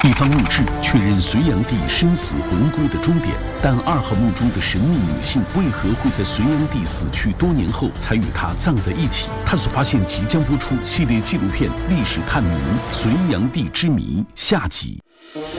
地方墓志确认隋炀帝生死魂归的终点，但2号墓中的神秘女性为何会在隋炀帝死去多年后才与他葬在一起？探索发现即将播出系列纪录片《历史探明：隋炀帝之谜》下集。